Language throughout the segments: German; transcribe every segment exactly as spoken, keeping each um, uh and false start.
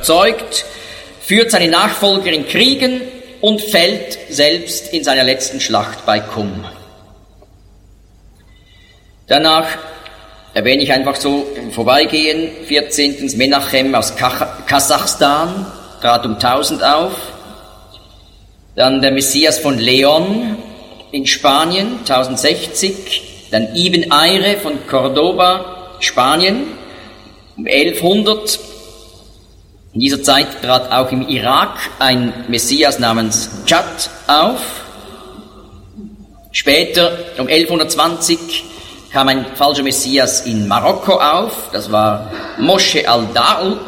überzeugt, führt seine Nachfolger in Kriegen und fällt selbst in seiner letzten Schlacht bei Kum. Danach erwähne ich einfach so im Vorbeigehen, vierzehntens Menachem aus Kasachstan, trat um tausend auf. Dann der Messias von Leon in Spanien, tausendsechzig. Dann Ibn Ayre von Cordoba, Spanien, um elfhundert. In dieser Zeit trat auch im Irak ein Messias namens Chad auf. Später, um elfhundertzwanzig, kam ein falscher Messias in Marokko auf. Das war Moshe al-Da'l.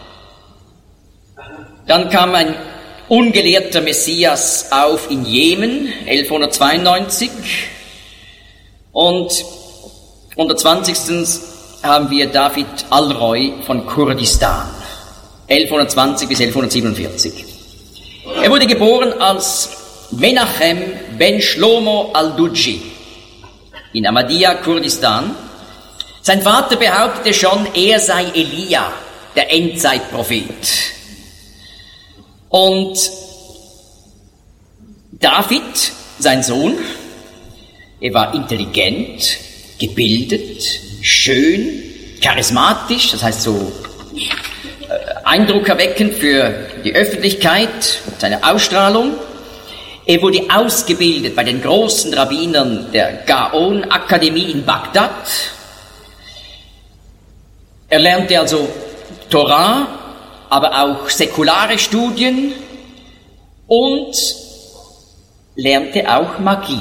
Dann kam ein ungelehrter Messias auf in Jemen, elfhundertzweiundneunzig. Und unter zwanzigstens haben wir David al-Roy von Kurdistan, elfhundertzwanzig bis elfhundertsiebenundvierzig. Er wurde geboren als Menachem ben Shlomo al-Duji in Ahmadiyya, Kurdistan. Sein Vater behauptete schon, er sei Elia, der Endzeitprophet. Und David, sein Sohn, er war intelligent, gebildet, schön, charismatisch, das heißt so äh, eindruckerweckend für die Öffentlichkeit, seine Ausstrahlung. Er wurde ausgebildet bei den großen Rabbinern der Gaon-Akademie in Bagdad. Er lernte also Torah, aber auch säkulare Studien und lernte auch Magie.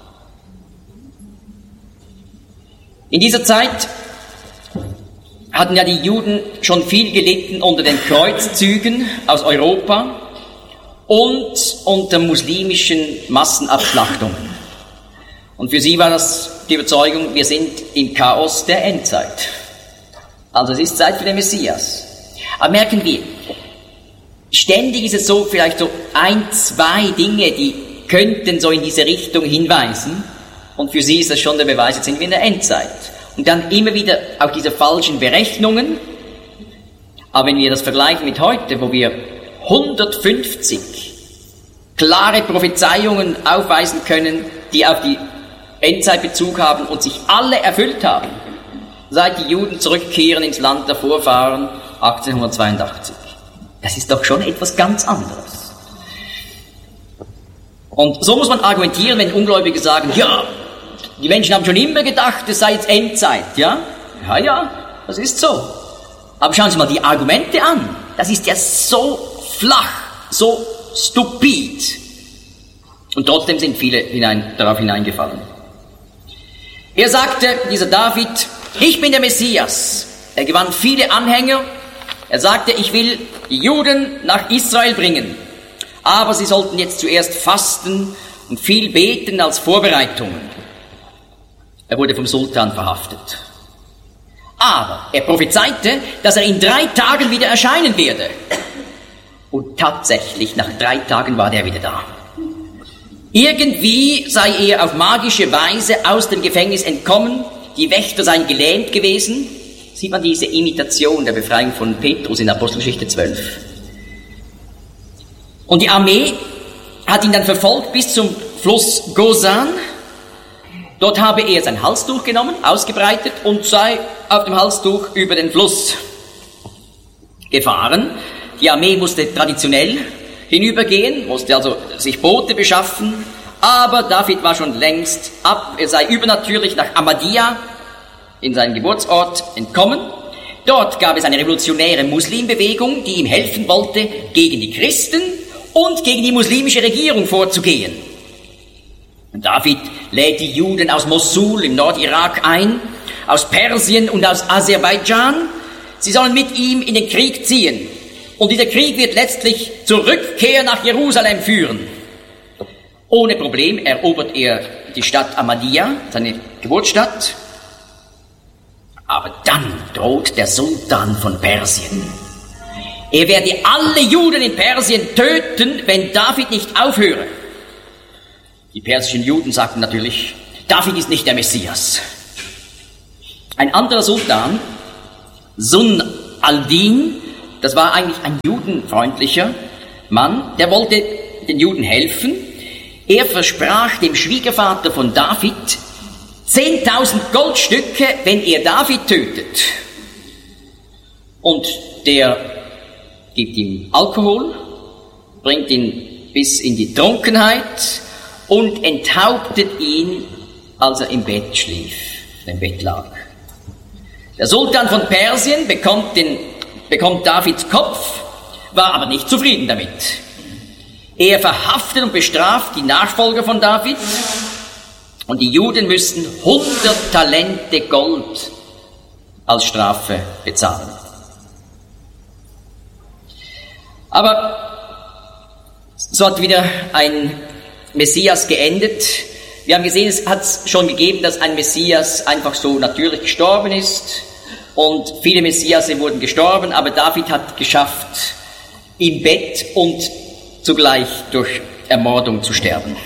In dieser Zeit hatten ja die Juden schon viel gelitten unter den Kreuzzügen aus Europa und unter muslimischen Massenabschlachtungen. Und für sie war das die Überzeugung, wir sind im Chaos der Endzeit. Also es ist Zeit für den Messias. Aber merken wir, ständig ist es so, vielleicht so ein, zwei Dinge, die könnten so in diese Richtung hinweisen. Und für sie ist das schon der Beweis, jetzt sind wir in der Endzeit. Und dann immer wieder auch diese falschen Berechnungen. Aber wenn wir das vergleichen mit heute, wo wir hundertfünfzig klare Prophezeiungen aufweisen können, die auf die Endzeit Bezug haben und sich alle erfüllt haben, seit die Juden zurückkehren ins Land der Vorfahren, achtzehnhundertzweiundachtzig. Das ist doch schon etwas ganz anderes. Und so muss man argumentieren, wenn Ungläubige sagen, ja, die Menschen haben schon immer gedacht, es sei jetzt Endzeit, ja? Ja, ja, das ist so. Aber schauen Sie mal die Argumente an. Das ist ja so flach, so stupid. Und trotzdem sind viele hinein, darauf hineingefallen. Er sagte, dieser David, ich bin der Messias. Er gewann viele Anhänger. Er sagte, ich will die Juden nach Israel bringen. Aber sie sollten jetzt zuerst fasten und viel beten als Vorbereitung. Er wurde vom Sultan verhaftet. Aber er prophezeite, dass er in drei Tagen wieder erscheinen werde. Und tatsächlich, nach drei Tagen war er wieder da. Irgendwie sei er auf magische Weise aus dem Gefängnis entkommen. Die Wächter seien gelähmt gewesen. Sieht man diese Imitation der Befreiung von Petrus in Apostelgeschichte zwölf. Und die Armee hat ihn dann verfolgt bis zum Fluss Gosan. Dort habe er sein Halstuch genommen, ausgebreitet und sei auf dem Halstuch über den Fluss gefahren. Die Armee musste traditionell hinübergehen, musste also sich Boote beschaffen, aber David war schon längst ab, er sei übernatürlich nach Ahmadiyya, in seinen Geburtsort, entkommen. Dort gab es eine revolutionäre Muslimbewegung, die ihm helfen wollte, gegen die Christen und gegen die muslimische Regierung vorzugehen. Und David lädt die Juden aus Mosul im Nordirak ein, aus Persien und aus Aserbaidschan. Sie sollen mit ihm in den Krieg ziehen. Und dieser Krieg wird letztlich zur Rückkehr nach Jerusalem führen. Ohne Problem erobert er die Stadt Ahmadiyya, seine Geburtsstadt. Aber dann droht der Sultan von Persien. Er werde alle Juden in Persien töten, wenn David nicht aufhöre. Die persischen Juden sagten natürlich, David ist nicht der Messias. Ein anderer Sultan, Sun al-Din, das war eigentlich ein judenfreundlicher Mann, der wollte den Juden helfen. Er versprach dem Schwiegervater von David zehntausend Goldstücke, wenn er David tötet. Und der gibt ihm Alkohol, bringt ihn bis in die Trunkenheit und enthauptet ihn, als er im Bett schlief, im Bett lag. Der Sultan von Persien bekommt, den, bekommt Davids Kopf, war aber nicht zufrieden damit. Er verhaftet und bestraft die Nachfolger von David und die Juden müssten hundert Talente Gold als Strafe bezahlen. Aber so hat wieder ein Messias geendet. Wir haben gesehen, es hat schon gegeben, dass ein Messias einfach so natürlich gestorben ist und viele Messiasse wurden gestorben, aber David hat geschafft, im Bett und zugleich durch Ermordung zu sterben.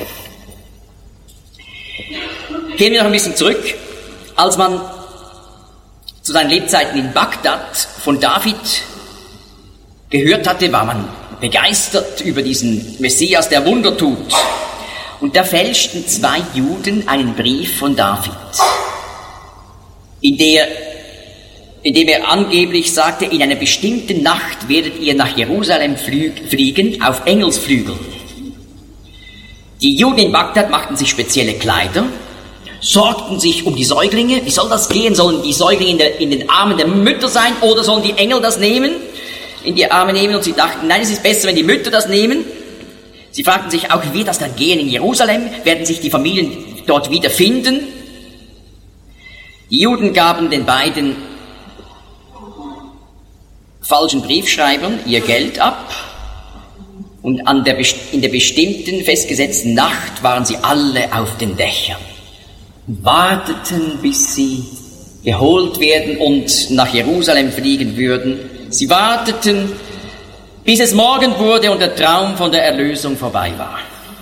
Gehen wir noch ein bisschen zurück. Als man zu seinen Lebzeiten in Bagdad von David gehört hatte, war man begeistert über diesen Messias, der Wunder tut. Und da fälschten zwei Juden einen Brief von David, in, der, in dem er angeblich sagte, in einer bestimmten Nacht werdet ihr nach Jerusalem fliegen auf Engelsflügeln. Die Juden in Bagdad machten sich spezielle Kleider, sorgten sich um die Säuglinge. Wie soll das gehen? Sollen die Säuglinge in, der, in den Armen der Mütter sein oder sollen die Engel das nehmen, in die Arme nehmen? Und sie dachten, nein, es ist besser, wenn die Mütter das nehmen. Sie fragten sich auch, wie wird das dann gehen in Jerusalem? Werden sich die Familien dort wieder finden? Die Juden gaben den beiden falschen Briefschreibern ihr Geld ab und an der, in der bestimmten, festgesetzten Nacht waren sie alle auf den Dächern, warteten, bis sie geholt werden und nach Jerusalem fliegen würden. Sie warteten, bis es Morgen wurde und der Traum von der Erlösung vorbei war.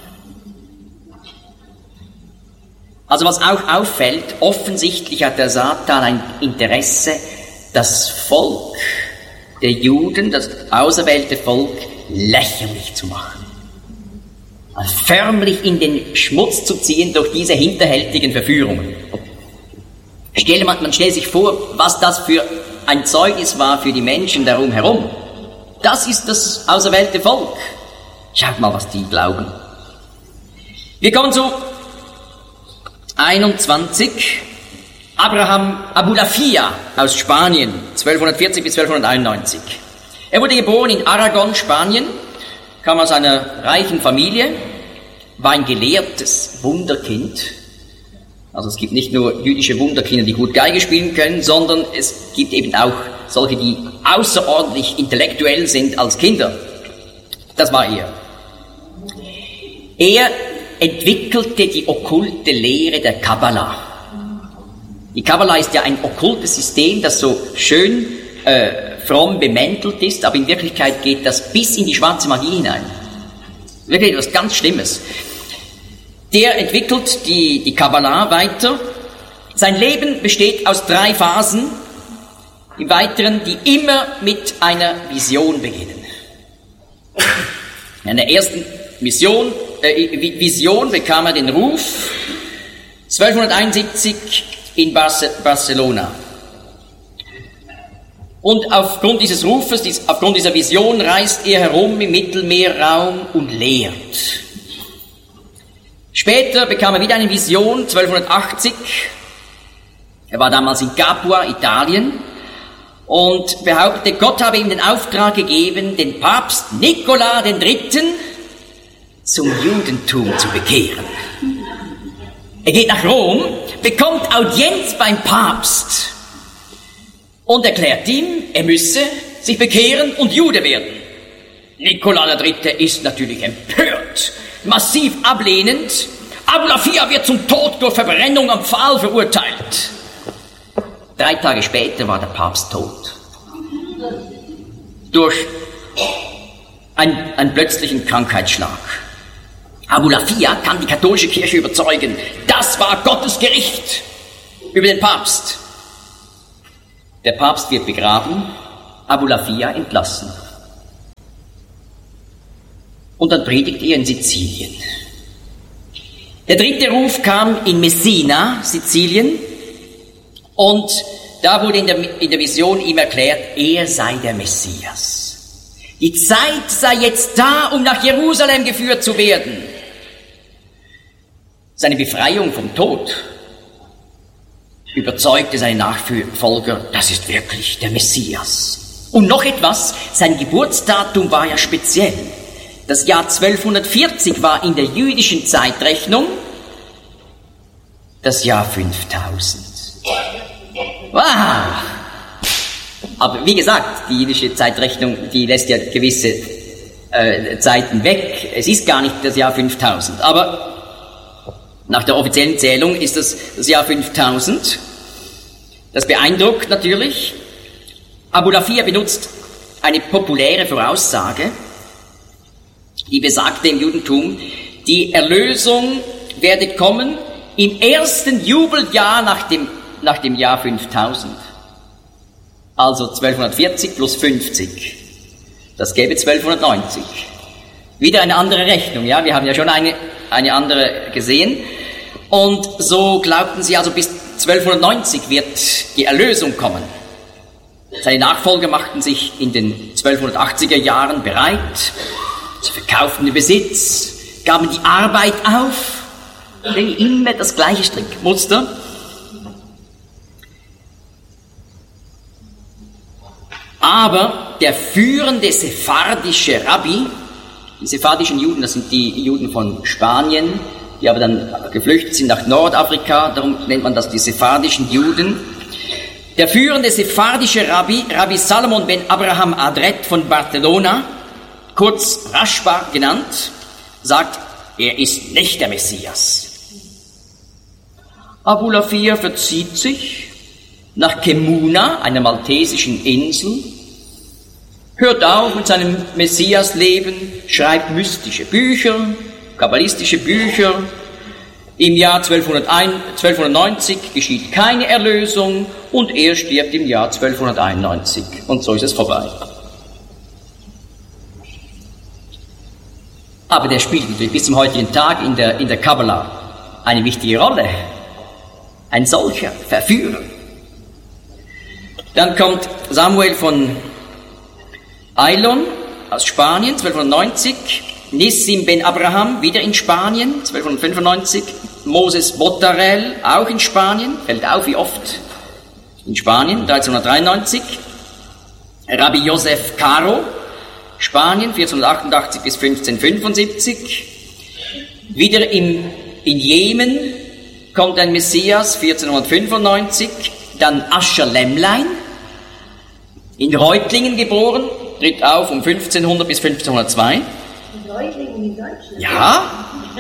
Also was auch auffällt, offensichtlich hat der Satan ein Interesse, das Volk der Juden, das auserwählte Volk, lächerlich zu machen. Also förmlich in den Schmutz zu ziehen durch diese hinterhältigen Verführungen. Stelle man, man stellt sich vor, was das für ein Zeugnis war für die Menschen darum herum. Das ist das auserwählte Volk. Schaut mal, was die glauben. Wir kommen zu einundzwanzig. Abraham Abulafia aus Spanien, zwölfhundertvierzig bis zwölfhunderteinundneunzig. Er wurde geboren in Aragon, Spanien, kam aus einer reichen Familie, war ein gelehrtes Wunderkind. Also es gibt nicht nur jüdische Wunderkinder, die gut Geige spielen können, sondern es gibt eben auch solche, die außerordentlich intellektuell sind als Kinder. Das war er. Er entwickelte die okkulte Lehre der Kabbala. Die Kabbala ist ja ein okkultes System, das so schön äh, fromm bemäntelt ist, aber in Wirklichkeit geht das bis in die schwarze Magie hinein. Wirklich etwas ganz Schlimmes. Der entwickelt die, die Kabbala weiter. Sein Leben besteht aus drei Phasen, im Weiteren, die immer mit einer Vision beginnen. In der ersten Mission, äh, Vision bekam er den Ruf, zwölfhunderteinundsiebzig in Barce- Barcelona. Und aufgrund dieses Rufes, dies, aufgrund dieser Vision reist er herum im Mittelmeerraum und lehrt. Später bekam er wieder eine Vision, zwölfhundertachtzig. Er war damals in Capua, Italien, und behauptete, Gott habe ihm den Auftrag gegeben, den Papst Nikola der Dritte zum Judentum zu bekehren. Er geht nach Rom, bekommt Audienz beim Papst und erklärt ihm, er müsse sich bekehren und Jude werden. Nikola der Dritte ist natürlich empört, massiv ablehnend. Abulafia wird zum Tod durch Verbrennung am Pfahl verurteilt. Drei Tage später war der Papst tot. Durch einen, einen plötzlichen Krankheitsschlag. Abulafia kann die katholische Kirche überzeugen, das war Gottes Gericht über den Papst. Der Papst wird begraben Abulafia entlassen. Und dann predigt er in Sizilien. Der dritte Ruf kam in Messina, Sizilien, und da wurde in der, in der Vision ihm erklärt, er sei der Messias. Die Zeit sei jetzt da, um nach Jerusalem geführt zu werden. Seine Befreiung vom Tod überzeugte seine Nachfolger, das ist wirklich der Messias. Und noch etwas, sein Geburtsdatum war ja speziell. Das Jahr zwölfhundertvierzig war in der jüdischen Zeitrechnung das Jahr fünftausend. Wow! Aber wie gesagt, die jüdische Zeitrechnung, die lässt ja gewisse äh, Zeiten weg. Es ist gar nicht das Jahr fünftausend. Aber nach der offiziellen Zählung ist das das Jahr fünftausend. Das beeindruckt natürlich. Abulafia benutzt eine populäre Voraussage, die besagte im Judentum, die Erlösung werde kommen im ersten Jubeljahr nach dem, nach dem Jahr fünftausend. Also zwölfhundertvierzig plus fünfzig. Das gäbe zwölfhundertneunzig. Wieder eine andere Rechnung, ja, wir haben ja schon eine, eine andere gesehen. Und so glaubten sie also, bis zwölfhundertneunzig wird die Erlösung kommen. Seine Nachfolger machten sich in den zwölfhundertachtziger Jahren bereit. Sie verkauften den Besitz, gaben die Arbeit auf. Denn immer das gleiche Strickmuster. Aber der führende sephardische Rabbi, die sephardischen Juden, das sind die Juden von Spanien, die aber dann geflüchtet sind nach Nordafrika, darum nennt man das die sephardischen Juden. Der führende sephardische Rabbi, Rabbi Salomon ben Abraham Adret von Barcelona, kurz Rashba genannt, sagt, er ist nicht der Messias. Abulafia verzieht sich nach Kemuna, einer maltesischen Insel, hört auf mit seinem Messiasleben, schreibt mystische Bücher, kabbalistische Bücher. Im Jahr zwölfhundertneunzig geschieht keine Erlösung und er stirbt im Jahr zwölfhunderteinundneunzig. Und so ist es vorbei. Aber der spielt natürlich bis zum heutigen Tag in der, in der Kabbala eine wichtige Rolle. Ein solcher Verführer. Dann kommt Samuel von Ailon aus Spanien, zwölfhundertneunzig. Nissim ben Abraham, wieder in Spanien, zwölfhundertfünfundneunzig. Moses Botarel, auch in Spanien, fällt auf, wie oft. In Spanien, dreizehnhundertdreiundneunzig. Rabbi Josef Caro, Spanien, vierzehnhundertachtundachtzig bis fünfzehnhundertfünfundsiebzig. Wieder im, in Jemen kommt ein Messias, vierzehnhundertfünfundneunzig. Dann Ascher Lämmlein, in Reutlingen geboren, tritt auf um fünfzehnhundert bis fünfzehnhundertzwei. In Reutlingen in Deutschland? Ja.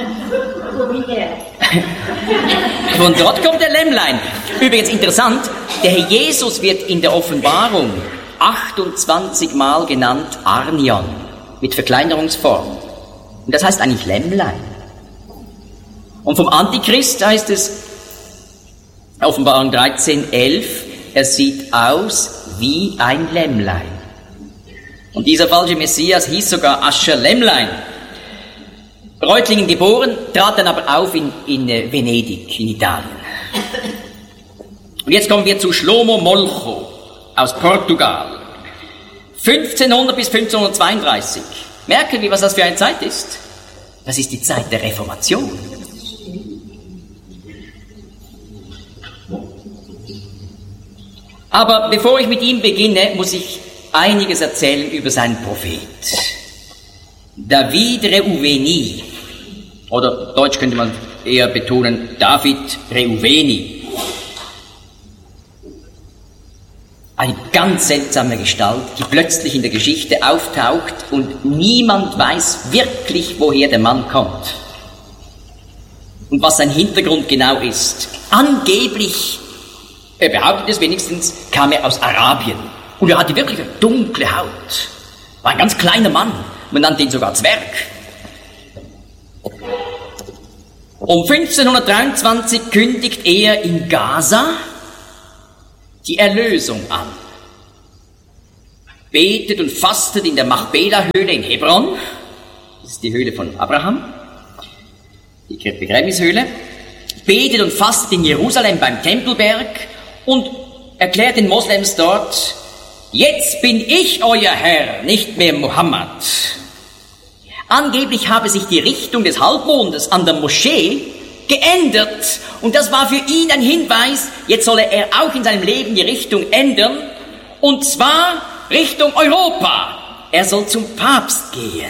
Von dort kommt der Lämmlein. Übrigens interessant, der Herr Jesus wird in der Offenbarung achtundzwanzig Mal genannt Arnion, mit Verkleinerungsform. Und das heißt eigentlich Lämmlein. Und vom Antichrist heißt es, Offenbarung dreizehn, elf, er sieht aus wie ein Lämmlein. Und dieser falsche Messias hieß sogar Ascher Lämmlein. Reutlingen geboren, trat dann aber auf in, in Venedig, in Italien. Und jetzt kommen wir zu Shlomo Molcho aus Portugal. fünfzehnhundert bis fünfzehnhundertzweiunddreißig. Merken wir, was das für eine Zeit ist? Das ist die Zeit der Reformation. Aber bevor ich mit ihm beginne, muss ich einiges erzählen über seinen Prophet. David Reuveni, oder deutsch könnte man eher betonen, David Reuveni. Eine ganz seltsame Gestalt, die plötzlich in der Geschichte auftaucht und niemand weiß wirklich, woher der Mann kommt. Und was sein Hintergrund genau ist. Angeblich, er behauptet es wenigstens, kam er aus Arabien. Und er hatte wirklich eine dunkle Haut. War ein ganz kleiner Mann. Man nannte ihn sogar Zwerg. Um fünfzehnhundertdreiundzwanzig kündigt er in Gaza die Erlösung an. betet und fastet in der Machpela-Höhle in Hebron. Das ist die Höhle von Abraham, die Begräbnishöhle. Betet und fastet in Jerusalem beim Tempelberg und erklärt den Moslems dort: Jetzt bin ich euer Herr, nicht mehr Mohammed. Angeblich habe sich die Richtung des Halbmondes an der Moschee geändert. Und das war für ihn ein Hinweis, jetzt solle er auch in seinem Leben die Richtung ändern. Und zwar Richtung Europa. Er soll zum Papst gehen.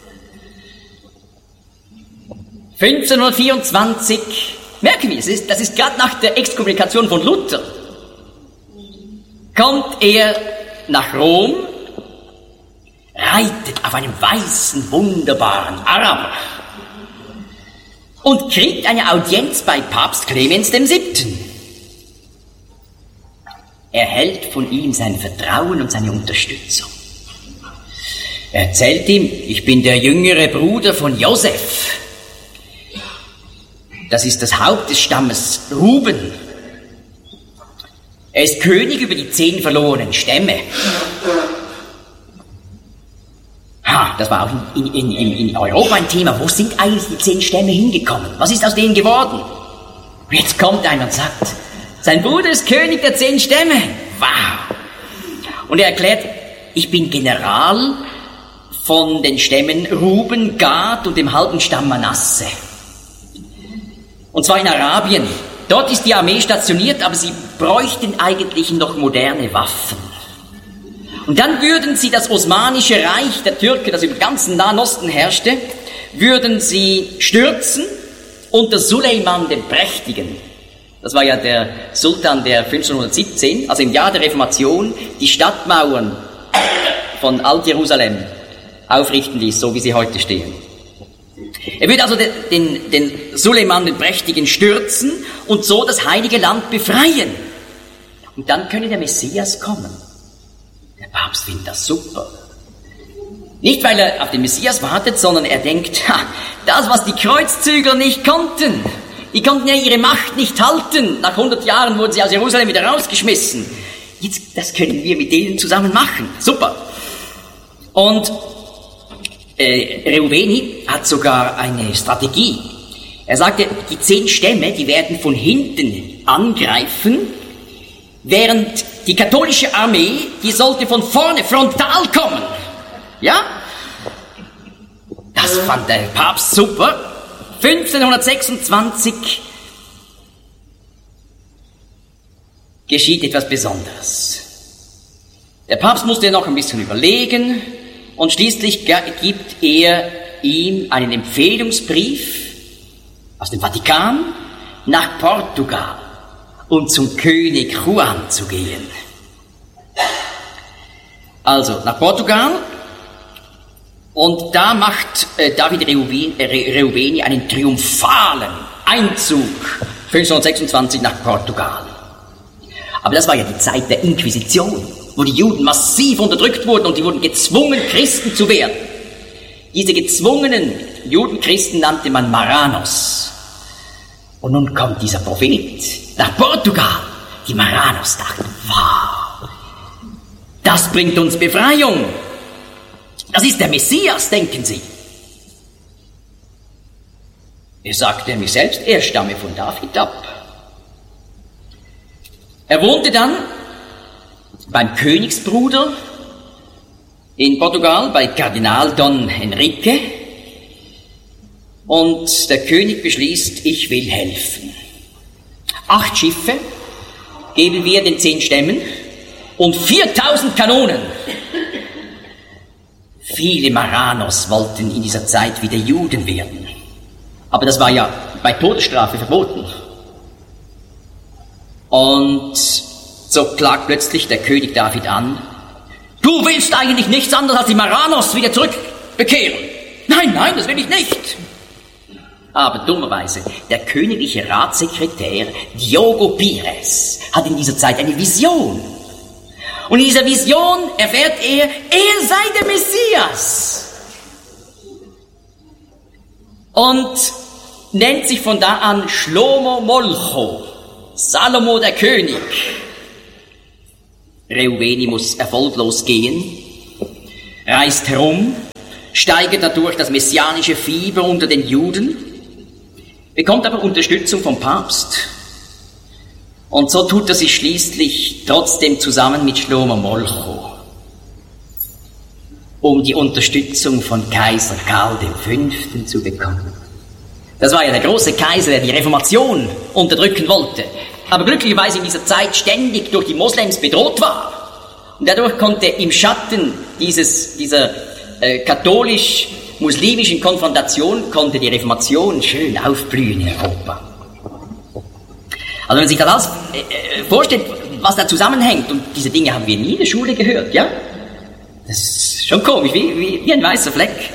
fünfzehnhundertvierundzwanzig, merken wir, das ist, das ist gerade nach der Exkommunikation von Luther, kommt er nach Rom, reitet auf einem weißen, wunderbaren Araber und kriegt eine Audienz bei Papst Clemens der Siebte. Er erhält von ihm sein Vertrauen und seine Unterstützung. Er erzählt ihm: Ich bin der jüngere Bruder von Josef. Das ist das Haupt des Stammes Ruben. Er ist König über die zehn verlorenen Stämme. Ha, das war auch in, in, in, in Europa ein Thema. Wo sind eigentlich die zehn Stämme hingekommen? Was ist aus denen geworden? Und jetzt kommt einer und sagt, sein Bruder ist König der zehn Stämme. Wow! Und er erklärt, ich bin General von den Stämmen Ruben, Gad und dem halben Stamm Manasse. Und zwar in Arabien. Dort ist die Armee stationiert, aber sie bräuchten eigentlich noch moderne Waffen. Und dann würden sie das Osmanische Reich der Türken, das im ganzen Nahen Osten herrschte, würden sie stürzen unter Suleiman den Prächtigen. Das war ja der Sultan, der fünfzehnhundertsiebzehn, also im Jahr der Reformation, die Stadtmauern von Alt-Jerusalem aufrichten ließ, so wie sie heute stehen. Er würde also den, den, den Suleiman den Prächtigen stürzen und so das heilige Land befreien. Und dann könne der Messias kommen. Der Papst findet das super. Nicht, weil er auf den Messias wartet, sondern er denkt, ha, das, was die Kreuzzüger nicht konnten, die konnten ja ihre Macht nicht halten. Nach hundert Jahren wurden sie aus Jerusalem wieder rausgeschmissen. Jetzt, das können wir mit denen zusammen machen. Super. Und äh, Reuveni hat sogar eine Strategie. Er sagte, die zehn Stämme, die werden von hinten angreifen, während die katholische Armee, die sollte von vorne frontal kommen. Ja? Das fand der Papst super. fünfzehnhundertsechsundzwanzig geschieht etwas Besonderes. Der Papst musste ja noch ein bisschen überlegen und schließlich gibt er ihm einen Empfehlungsbrief aus dem Vatikan nach Portugal, um zum König Juan zu gehen. Also nach Portugal, und da macht äh, David Reuveni einen triumphalen Einzug fünfzehnhundertsechsundzwanzig nach Portugal. Aber das war ja die Zeit der Inquisition, wo die Juden massiv unterdrückt wurden und die wurden gezwungen, Christen zu werden. Diese gezwungenen Judenchristen nannte man Marranos. Und nun kommt dieser Prophet nach Portugal. Die Marranos dachten, wow, das bringt uns Befreiung. Das ist der Messias, denken sie. Er sagte mir selbst, er stamme von David ab. Er wohnte dann beim Königsbruder in Portugal, bei Kardinal Don Henrique. Und der König beschließt, ich will helfen. Acht Schiffe geben wir den zehn Stämmen und viertausend Kanonen. Viele Marranos wollten in dieser Zeit wieder Juden werden. Aber das war ja bei Todesstrafe verboten. Und so klagt plötzlich der König David an, du willst eigentlich nichts anderes als die Marranos wieder zurückbekehren. Nein, nein, das will ich nicht. Aber dummerweise, der königliche Ratssekretär Diogo Pires hat in dieser Zeit eine Vision. Und in dieser Vision erfährt er, er sei der Messias. Und nennt sich von da an Shlomo Molcho, Salomo der König. Reuveni muss erfolglos gehen reist herum, steigert dadurch das messianische Fieber unter den Juden, bekommt aber Unterstützung vom Papst. Und so tut er sich schließlich trotzdem zusammen mit Shlomo Molcho, um die Unterstützung von Kaiser Karl der Fünfte zu bekommen. Das war ja der große Kaiser, der die Reformation unterdrücken wollte, aber glücklicherweise in dieser Zeit ständig durch die Moslems bedroht war. Und dadurch konnte im Schatten dieses, dieser äh, katholisch-muslimischen Konfrontation konnte die Reformation schön aufblühen in Europa. Also wenn man sich das alles äh, vorstellt, was da zusammenhängt, und diese Dinge haben wir nie in der Schule gehört, ja? Das ist schon komisch, wie, wie, wie ein weißer Fleck.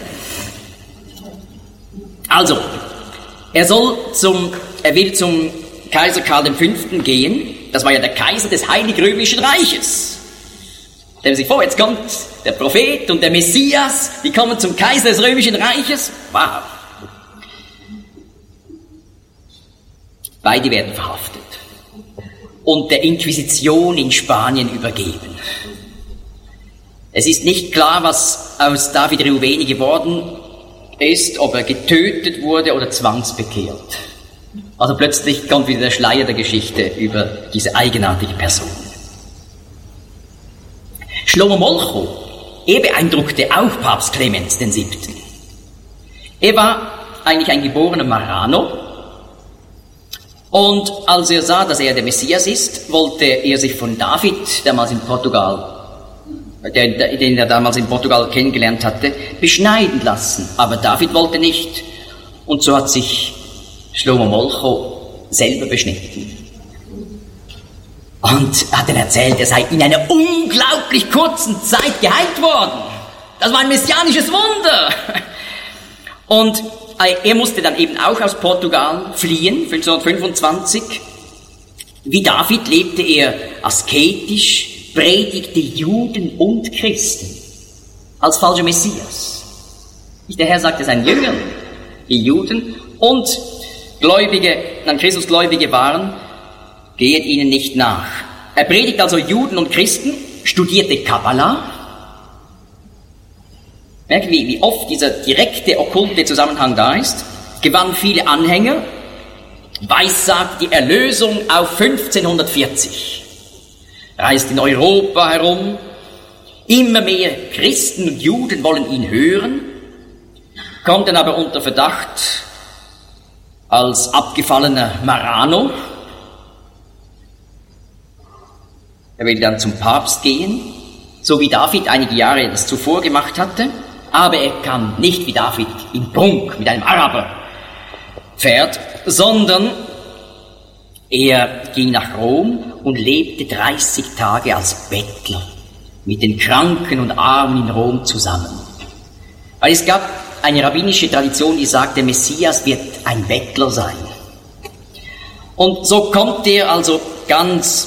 Also, er soll zum, er will zum Kaiser Karl der Fünfte gehen. Das war ja der Kaiser des Heilig-Römischen Reiches. Stellen Sie sich vor, jetzt kommt der Prophet und der Messias, die kommen zum Kaiser des Römischen Reiches. Wow. Beide werden verhaftet und der Inquisition in Spanien übergeben. Es ist nicht klar, was aus David Reuveni geworden ist, ob er getötet wurde oder zwangsbekehrt. Also plötzlich kommt wieder der Schleier der Geschichte über diese eigenartige Person. Shlomo Molcho, er beeindruckte auch Papst Clemens den Siebten. Er war eigentlich ein geborener Marrano, und als er sah, dass er der Messias ist, wollte er sich von David, damals in Portugal, Der, den er damals in Portugal kennengelernt hatte, beschneiden lassen. Aber David wollte nicht. Und so hat sich Shlomo Molcho selber beschnitten. Und hat dann erzählt, er sei in einer unglaublich kurzen Zeit geheilt worden. Das war ein messianisches Wunder. Und er musste dann eben auch aus Portugal fliehen, fünfzehnhundertfünfundzwanzig. Wie David lebte er asketisch, predigte Juden und Christen als falscher Messias. Der Herr sagte seinen Jüngern, die Juden und Gläubige, an Christus Gläubige waren, geht ihnen nicht nach. Er predigt also Juden und Christen, studierte Kabbala. Merkt, wie, wie oft dieser direkte, okkulte Zusammenhang da ist. Gewann viele Anhänger, weissagt die Erlösung auf fünfzehnhundertvierzig. Reist in Europa herum, immer mehr Christen und Juden wollen ihn hören, kommt dann aber unter Verdacht als abgefallener Marrano. Er will dann zum Papst gehen, so wie David einige Jahre das zuvor gemacht hatte, aber er kam nicht wie David in Prunk mit einem Araberpferd, sondern er ging nach Rom und lebte dreißig Tage als Bettler mit den Kranken und Armen in Rom zusammen. Weil es gab eine rabbinische Tradition, die sagt, der Messias wird ein Bettler sein. Und so kommt er also ganz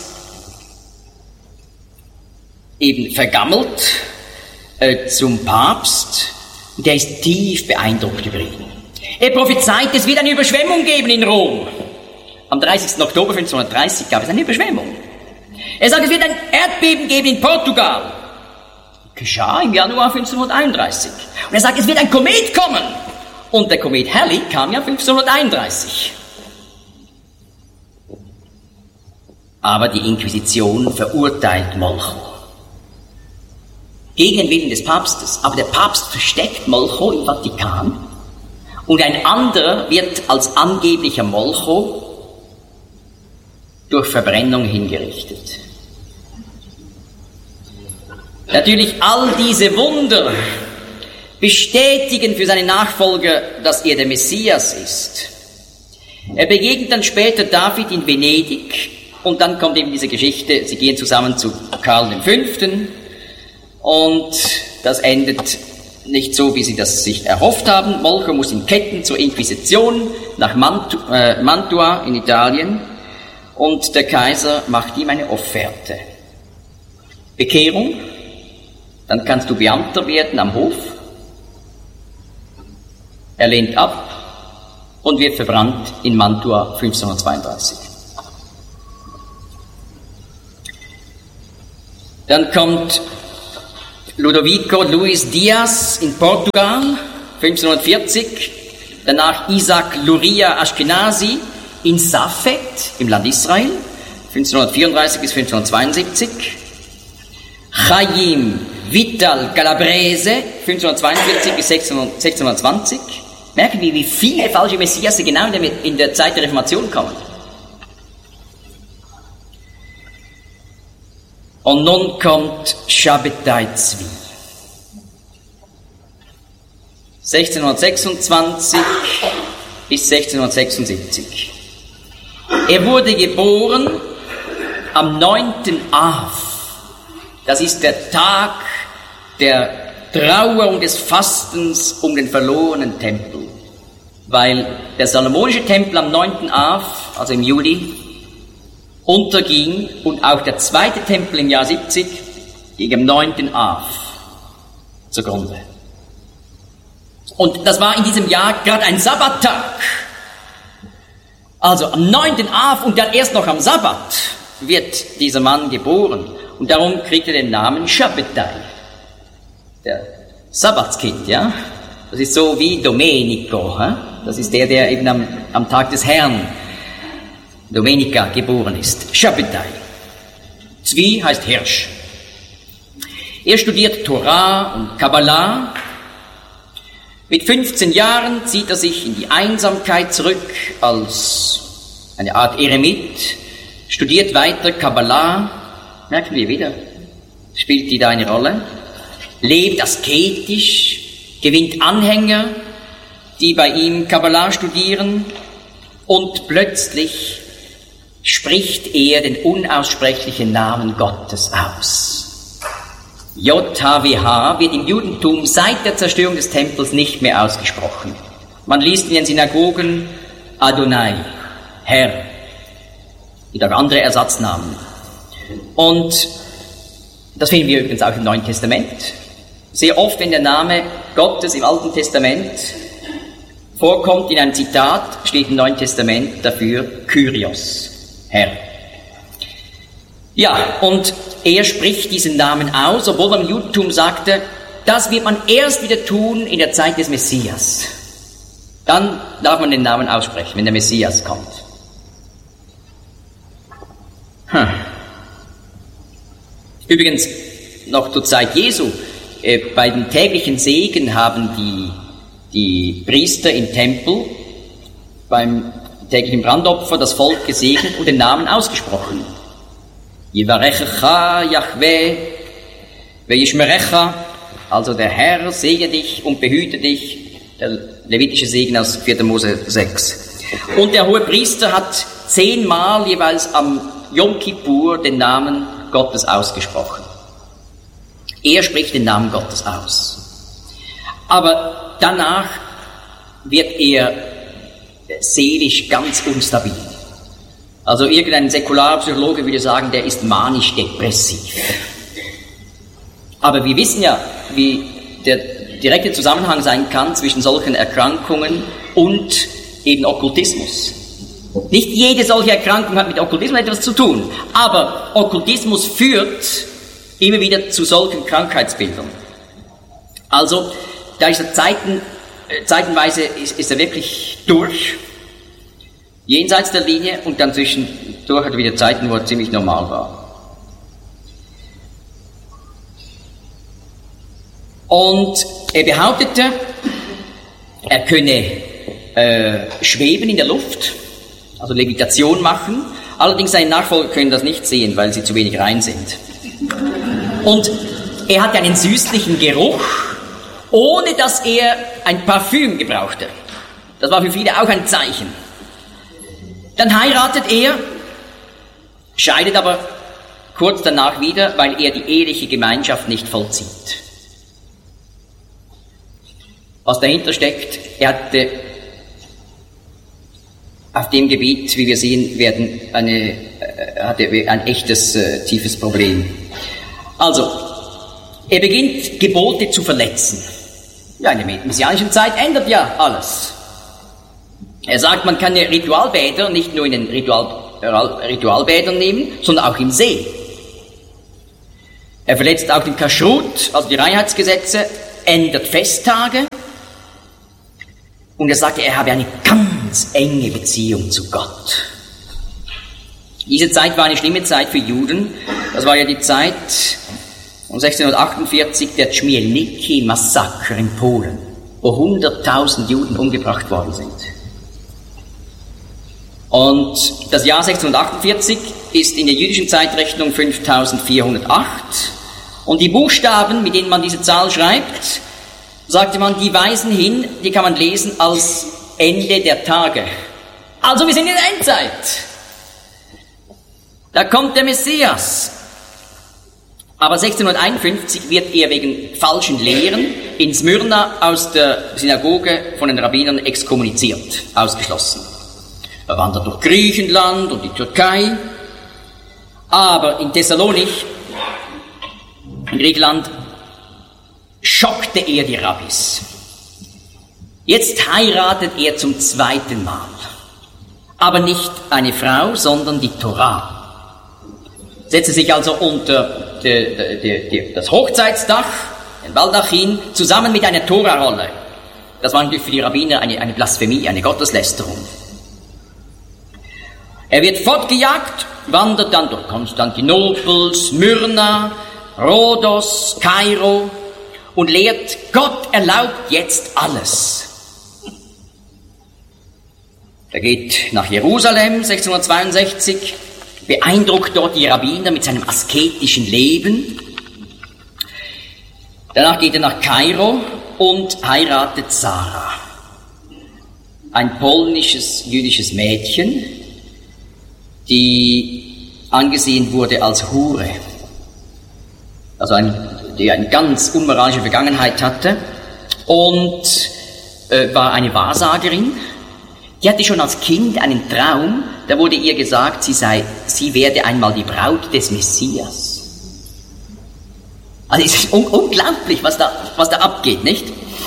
eben vergammelt äh, zum Papst. Der ist tief beeindruckt über ihn. Er prophezeit, es wird eine Überschwemmung geben in Rom. Am dreißigsten Oktober fünfzehnhundertdreißig gab es eine Überschwemmung. Er sagt, es wird ein Erdbeben geben in Portugal. Geschah im Januar fünfzehnhunderteinunddreißig. Und er sagt, es wird ein Komet kommen. Und der Komet Halley kam ja fünfzehnhunderteinunddreißig. Aber die Inquisition verurteilt Molcho. Gegen den Willen des Papstes. Aber der Papst versteckt Molcho im Vatikan. Und ein anderer wird als angeblicher Molcho durch Verbrennung hingerichtet. Natürlich all diese Wunder bestätigen für seine Nachfolger, dass er der Messias ist. Er begegnet dann später David in Venedig und dann kommt eben diese Geschichte, sie gehen zusammen zu Karl der Fünfte und das endet nicht so, wie sie das sich erhofft haben. Molcho muss in Ketten zur Inquisition nach Mantu, äh, Mantua in Italien und der Kaiser macht ihm eine Offerte. Bekehrung, dann kannst du Beamter werden am Hof. Er lehnt ab und wird verbrannt in Mantua fünfzehnhundertzweiunddreißig. Dann kommt Ludovico Luis Diaz in Portugal, fünfzehnhundertvierzig. Danach Isaac Luria Ashkenazi in Safed im Land Israel, fünfzehnhundertvierunddreißig bis fünfzehnhundertzweiundsiebzig. Chaim Vital Calabrese, fünfzehnhundertzweiundvierzig bis sechzehnhundertzwanzig. Merken wir, wie viele falsche Messiasse genau in der, in der Zeit der Reformation kommen. Und nun kommt Shabbatai Zvi. sechzehnhundertsechsundzwanzig bis sechzehnhundertsechsundsiebzig. Er wurde geboren am neunten Av. Das ist der Tag der Trauer und des Fastens um den verlorenen Tempel. Weil der salomonische Tempel am neunten Av, also im Juli, unterging und auch der zweite Tempel im Jahr siebzig ging am neunten Av zugrunde. Und das war in diesem Jahr gerade ein Sabbattag. Also am neunten Av und dann erst noch am Sabbat wird dieser Mann geboren. Und darum kriegt er den Namen Shabbatai. Der Sabbatskind, ja. Das ist so wie Domenico. He? Das ist der, der eben am, am Tag des Herrn, Domenica, geboren ist. Shabbatai. Zvi heißt Hirsch. Er studiert Torah und Kabbalah. Mit fünfzehn Jahren zieht er sich in die Einsamkeit zurück als eine Art Eremit, studiert weiter Kabbalah, merken wir wieder, spielt die da eine Rolle, lebt asketisch, gewinnt Anhänger, die bei ihm Kabbalah studieren, und plötzlich spricht er den unaussprechlichen Namen Gottes aus. J H W H wird im Judentum seit der Zerstörung des Tempels nicht mehr ausgesprochen. Man liest in den Synagogen Adonai, Herr, und auch andere Ersatznamen. Und das finden wir übrigens auch im Neuen Testament. Sehr oft, wenn der Name Gottes im Alten Testament vorkommt, in einem Zitat, steht im Neuen Testament dafür Kyrios, Herr. Ja, und er spricht diesen Namen aus, obwohl man im Judentum sagte, das wird man erst wieder tun in der Zeit des Messias. Dann darf man den Namen aussprechen, wenn der Messias kommt. Hm. Übrigens, noch zur Zeit Jesu, äh, bei den täglichen Segen haben die, die Priester im Tempel beim täglichen Brandopfer das Volk gesegnet und den Namen ausgesprochen. Yivarechecha Yahweh ve'yishmerecha, also der Herr segne dich und behüte dich, der levitische Segen aus vierter Mose sechs. Und der hohe Priester hat zehnmal jeweils am Yom Kippur den Namen Gottes ausgesprochen. Er spricht den Namen Gottes aus. Aber danach wird er seelisch ganz unstabil. Also irgendein säkularer Psychologe würde sagen, der ist manisch-depressiv. Aber wir wissen ja, wie der direkte Zusammenhang sein kann zwischen solchen Erkrankungen und eben Okkultismus. Nicht jede solche Erkrankung hat mit Okkultismus etwas zu tun, aber Okkultismus führt immer wieder zu solchen Krankheitsbildern. Also, da ist er Zeiten, zeitenweise ist, ist er wirklich durch, jenseits der Linie, und dann zwischendurch hat er wieder Zeiten, wo er ziemlich normal war. Und er behauptete, er könne äh, schweben in der Luft, also Levitation machen. Allerdings seine Nachfolger können das nicht sehen, weil sie zu wenig rein sind. Und er hatte einen süßlichen Geruch, ohne dass er ein Parfüm gebrauchte. Das war für viele auch ein Zeichen. Dann heiratet er, scheidet aber kurz danach wieder, weil er die eheliche Gemeinschaft nicht vollzieht. Was dahinter steckt, er hatte auf dem Gebiet, wie wir sehen werden, eine, äh, hatte ein echtes, äh, tiefes Problem. Also, er beginnt, Gebote zu verletzen. Ja, in der messianischen Zeit ändert ja alles. Er sagt, man kann ja Ritualbäder nicht nur in den Ritual, Ritualbädern nehmen, sondern auch im See. Er verletzt auch den Kashrut, also die Reinheitsgesetze, ändert Festtage. Und er sagte, er habe eine ganz enge Beziehung zu Gott. Diese Zeit war eine schlimme Zeit für Juden. Das war ja die Zeit um sechzehnhundertachtundvierzig der Chmielnicki-Massaker in Polen, wo hunderttausend Juden umgebracht worden sind. Und das Jahr sechzehnhundertachtundvierzig ist in der jüdischen Zeitrechnung fünftausendvierhundertacht. Und die Buchstaben, mit denen man diese Zahl schreibt, sagte man, die weisen hin, die kann man lesen als Ende der Tage. Also wir sind in der Endzeit. Da kommt der Messias. Aber sechzehnhunderteinundfünfzig wird er wegen falschen Lehren in Smyrna aus der Synagoge von den Rabbinern exkommuniziert, ausgeschlossen. Er wandert durch Griechenland und die Türkei. Aber in Thessalonich, in Griechenland, schockte er die Rabbis. Jetzt heiratet er zum zweiten Mal. Aber nicht eine Frau, sondern die Torah. Setzte sich also unter die, die, die, das Hochzeitsdach, den Baldachin, zusammen mit einer Tora-Rolle. Das war natürlich für die Rabbiner eine, eine Blasphemie, eine Gotteslästerung. Er wird fortgejagt, wandert dann durch Konstantinopel, Smyrna, Rhodos, Kairo und lehrt, Gott erlaubt jetzt alles. Er geht nach Jerusalem sechzehnhundertzweiundsechzig, beeindruckt dort die Rabbiner mit seinem asketischen Leben. Danach geht er nach Kairo und heiratet Sarah, ein polnisches jüdisches Mädchen, die angesehen wurde als Hure, also ein, die eine ganz unmoralische Vergangenheit hatte und äh, war eine Wahrsagerin. Die hatte schon als Kind einen Traum, da wurde ihr gesagt, sie sei, sie werde einmal die Braut des Messias. Also es ist un- unglaublich, was da, was da abgeht, nicht?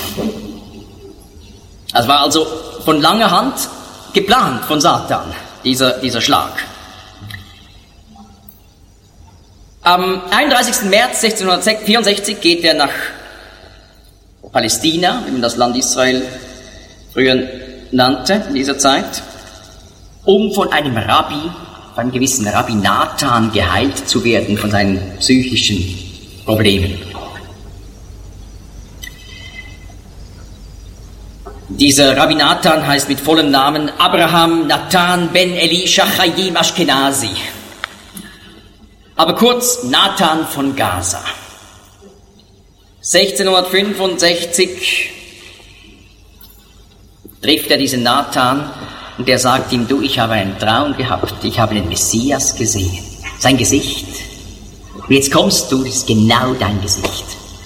Das war also von langer Hand geplant von Satan, dieser, dieser Schlag. Am einunddreißigsten März sechzehnhundertvierundsechzig geht er nach Palästina, wie man das Land Israel früher nannte in dieser Zeit, um von einem Rabbi, von einem gewissen Rabbi Nathan geheilt zu werden von seinen psychischen Problemen. Dieser Rabbi Nathan heißt mit vollem Namen Abraham Nathan ben Elisha Chaim Ashkenazi. Aber kurz, Nathan von Gaza. sechzehnhundertfünfundsechzig trifft er diesen Nathan und der sagt ihm, du, ich habe einen Traum gehabt, ich habe den Messias gesehen, sein Gesicht. Und jetzt kommst du, das ist genau dein Gesicht.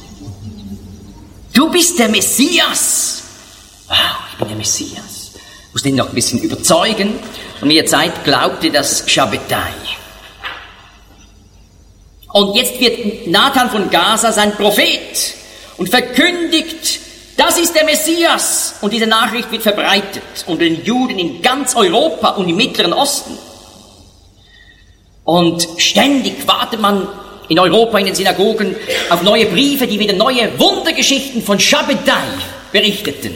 Du bist der Messias. Wow, ich bin der Messias. Ich musste ihn noch ein bisschen überzeugen und mit der Zeit glaubte das Schabbatai. Und jetzt wird Nathan von Gaza sein Prophet und verkündigt, das ist der Messias. Und diese Nachricht wird verbreitet unter den Juden in ganz Europa und im Mittleren Osten. Und ständig wartet man in Europa in den Synagogen auf neue Briefe, die wieder neue Wundergeschichten von Schabbatai berichteten.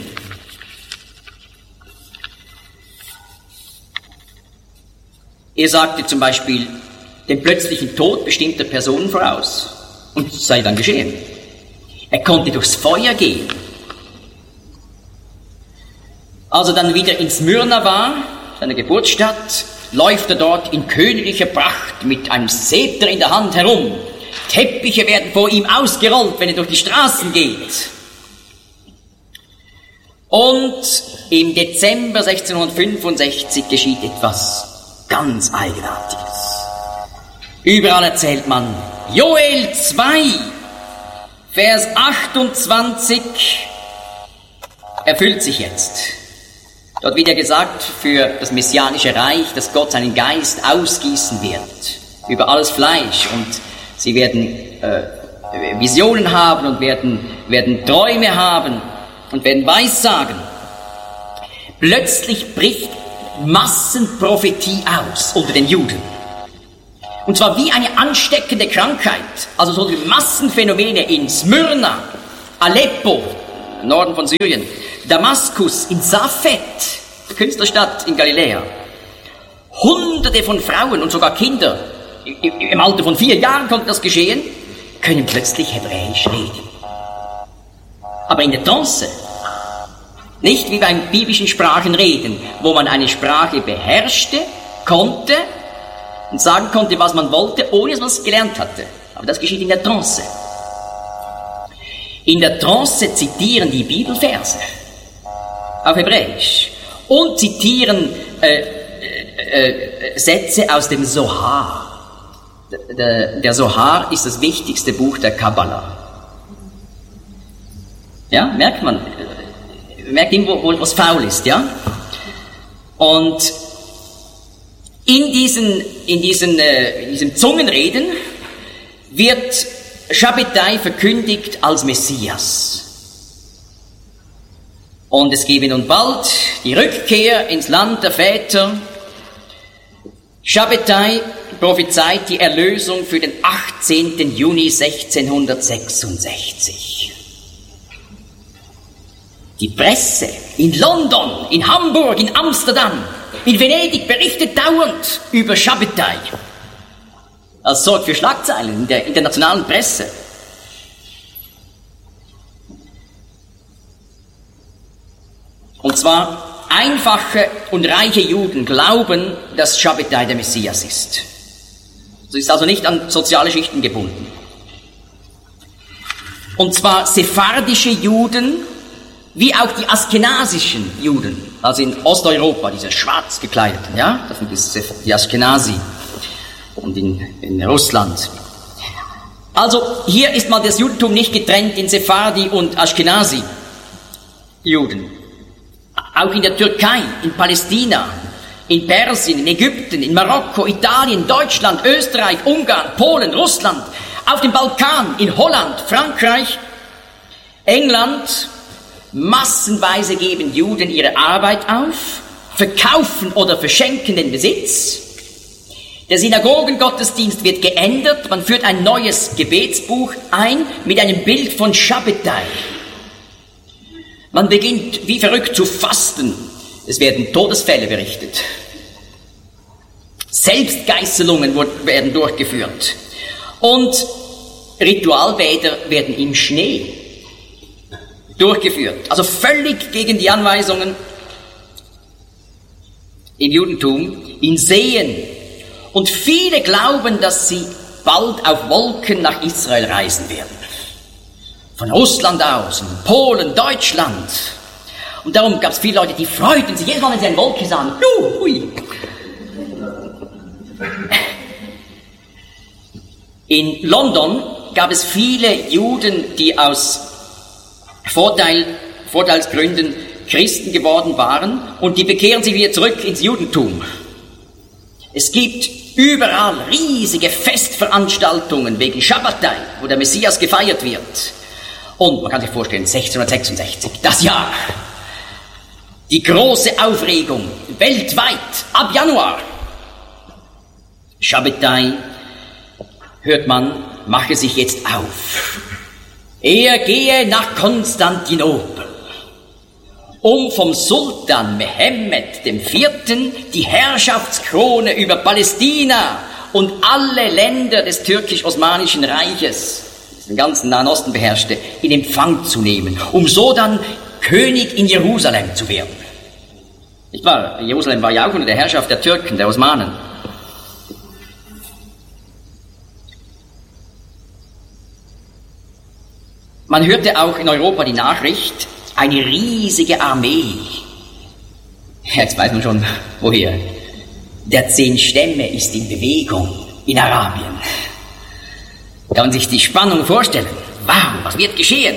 Er sagte zum Beispiel den plötzlichen Tod bestimmter Personen voraus. Und es sei dann geschehen. Er konnte durchs Feuer gehen. Als er dann wieder in Smyrna war, seiner Geburtsstadt, läuft er dort in königlicher Pracht mit einem Zepter in der Hand herum. Teppiche werden vor ihm ausgerollt, wenn er durch die Straßen geht. Und im Dezember sechzehnhundertfünfundsechzig geschieht etwas ganz Eigenartiges. Überall erzählt man, Joel zwei, Vers achtundzwanzig, erfüllt sich jetzt. Dort wird ja gesagt, für das messianische Reich, dass Gott seinen Geist ausgießen wird über alles Fleisch und sie werden äh, Visionen haben und werden, werden Träume haben und werden Weissagen. Plötzlich bricht Massenprophetie aus unter den Juden. Und zwar wie eine ansteckende Krankheit. Also so die Massenphänomene in Smyrna, Aleppo, im Norden von Syrien, Damaskus, in Safed, Künstlerstadt in Galiläa. Hunderte von Frauen und sogar Kinder, im Alter von vier Jahren konnte das geschehen, können plötzlich Hebräisch reden. Aber in der Trance. Nicht wie beim biblischen Sprachenreden, wo man eine Sprache beherrschte, konnte und sagen konnte, was man wollte, ohne dass man es gelernt hatte. Aber das geschieht in der Trance. In der Trance zitieren die Bibelverse auf Hebräisch und zitieren äh, äh, äh, Sätze aus dem Sohar. Der, der Sohar ist das wichtigste Buch der Kabbala. Ja, merkt man, merkt ihm, wo, wo was faul ist, ja? Und in diesen, in diesen, äh, in diesem Zungenreden wird Schabbatai verkündigt als Messias. Und es gebe nun bald die Rückkehr ins Land der Väter. Schabbatai prophezeit die Erlösung für den achtzehnten Juni sechzehnhundertsechsundsechzig. Die Presse in London, in Hamburg, in Amsterdam, in Venedig berichtet dauernd über Schabbatai. Das sorgt für Schlagzeilen in der internationalen Presse. Und zwar einfache und reiche Juden glauben, dass Schabbatai der Messias ist. Es ist also nicht an soziale Schichten gebunden. Und zwar sephardische Juden, wie auch die askenasischen Juden, also in Osteuropa, diese schwarz gekleideten, ja, das sind die Askenasi, und in, in Russland. Also hier ist mal das Judentum nicht getrennt in Sephardi und Ashkenazi Juden. Auch in der Türkei, in Palästina, in Persien, in Ägypten, in Marokko, Italien, Deutschland, Österreich, Ungarn, Polen, Russland, auf dem Balkan, in Holland, Frankreich, England, massenweise geben Juden ihre Arbeit auf, verkaufen oder verschenken den Besitz. Der Synagogengottesdienst wird geändert, man führt ein neues Gebetsbuch ein mit einem Bild von Schabbatai. Man beginnt wie verrückt zu fasten. Es werden Todesfälle berichtet. Selbstgeißelungen werden durchgeführt. Und Ritualbäder werden im Schnee durchgeführt. Also völlig gegen die Anweisungen im Judentum, in Seen. Und viele glauben, dass sie bald auf Wolken nach Israel reisen werden. Von Russland aus, in Polen, Deutschland. Und darum gab es viele Leute, die freuten sich jedes Mal, wenn sie eine Wolke sahen. Uh, hui. In London gab es viele Juden, die aus Vorteil, Vorteilsgründen Christen geworden waren und die bekehren sich wieder zurück ins Judentum. Es gibt überall riesige Festveranstaltungen wegen Schabbatai, wo der Messias gefeiert wird. Und man kann sich vorstellen, sechzehnhundertsechsundsechzig, das Jahr, die große Aufregung weltweit ab Januar. Schabbatai, hört man, mache sich jetzt auf. Er gehe nach Konstantinopel, um vom Sultan Mehmed der Vierte die Herrschaftskrone über Palästina und alle Länder des türkisch-osmanischen Reiches, das den ganzen Nahen Osten beherrschte, in Empfang zu nehmen, um so dann König in Jerusalem zu werden. Nicht wahr? Jerusalem war ja auch unter der Herrschaft der Türken, der Osmanen. Man hörte auch in Europa die Nachricht, eine riesige Armee. Jetzt weiß man schon, woher. Der Zehn Stämme ist in Bewegung in Arabien. Kann man sich die Spannung vorstellen? Wow, was wird geschehen?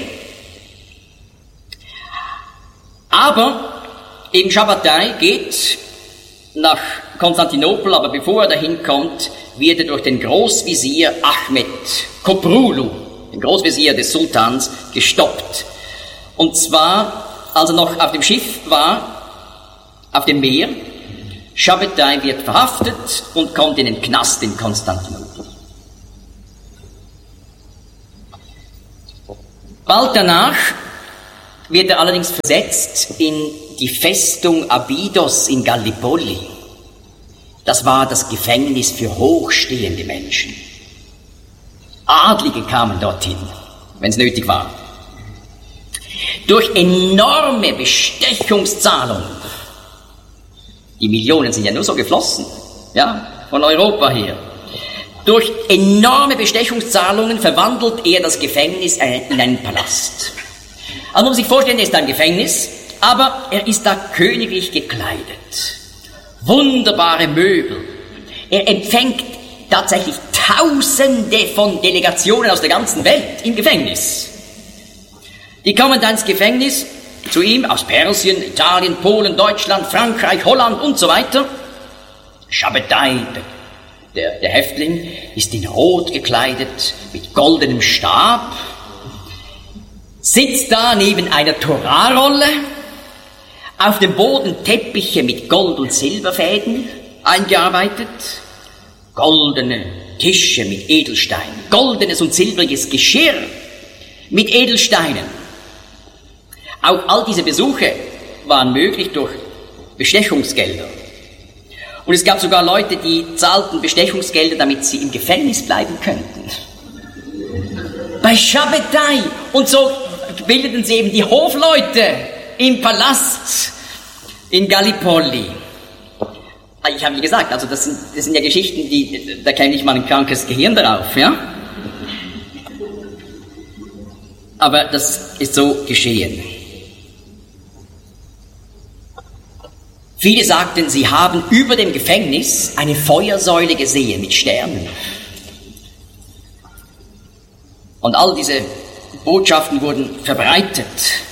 Aber eben Schabbatai geht nach Konstantinopel, aber bevor er dahin kommt, wird er durch den Großvisier Ahmed Koprulu, den Großvisier des Sultans, gestoppt. Und zwar, als er noch auf dem Schiff war, auf dem Meer, Schabbatai wird verhaftet und kommt in den Knast in Konstantinopel. Bald danach wird er allerdings versetzt in die Festung Abydos in Gallipoli. Das war das Gefängnis für hochstehende Menschen. Adlige kamen dorthin, wenn es nötig war. Durch enorme Bestechungszahlungen, die Millionen sind ja nur so geflossen, ja, von Europa her. Durch enorme Bestechungszahlungen verwandelt er das Gefängnis in einen Palast. Also man muss sich vorstellen, er ist ein Gefängnis, aber er ist da königlich gekleidet. Wunderbare Möbel. Er empfängt tatsächlich Tausende von Delegationen aus der ganzen Welt im Gefängnis. Die kommen dann ins Gefängnis zu ihm aus Persien, Italien, Polen, Deutschland, Frankreich, Holland und so weiter. Schabbatai, der, der Häftling, ist in Rot gekleidet, mit goldenem Stab, sitzt da neben einer Torarolle, auf dem Boden Teppiche mit Gold- und Silberfäden eingearbeitet, goldene Tische mit Edelsteinen, goldenes und silbriges Geschirr mit Edelsteinen. Auch all diese Besuche waren möglich durch Bestechungsgelder. Und es gab sogar Leute, die zahlten Bestechungsgelder, damit sie im Gefängnis bleiben könnten. Bei Schabbatai. Und so bildeten sie eben die Hofleute im Palast in Gallipoli. Ich habe wie gesagt, also das sind, das sind ja Geschichten, die, da käme nicht mal ein krankes Gehirn drauf, ja? Aber das ist so geschehen. Viele sagten, sie haben über dem Gefängnis eine Feuersäule gesehen mit Sternen. Und all diese Botschaften wurden verbreitet.